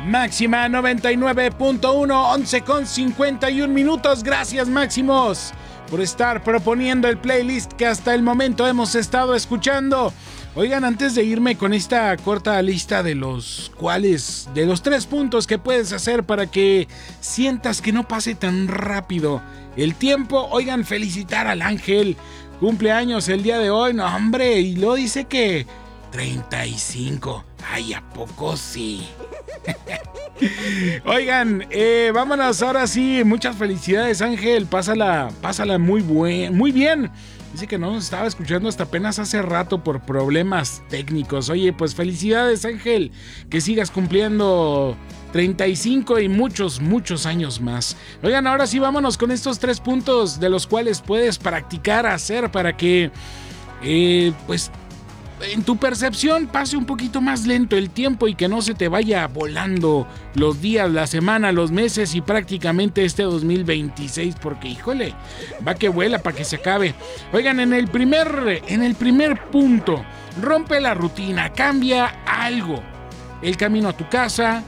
Máxima 99.1, 11:51. Gracias, Máximos, por estar proponiendo el playlist que hasta el momento hemos estado escuchando. Oigan, antes de irme con esta corta lista de los 3 puntos que puedes hacer para que sientas que no pase tan rápido el tiempo, oigan, felicitar al Ángel. Cumpleaños el día de hoy, no hombre, y lo dice que 35. Ay, ¿a poco sí? Oigan, vámonos ahora sí. Muchas felicidades, Ángel. Pásala muy bien. Dice que no nos estaba escuchando hasta apenas hace rato por problemas técnicos. Oye, pues felicidades, Ángel. Que sigas cumpliendo 35 y muchos años más. Oigan, ahora sí vámonos con estos 3 puntos de los cuales puedes practicar hacer para que, pues, en tu percepción pase un poquito más lento el tiempo y que no se te vaya volando los días, la semana, los meses y prácticamente este 2026, porque híjole, va que vuela para que se acabe. Oigan, en el primer punto, rompe la rutina, cambia algo. El camino a tu casa,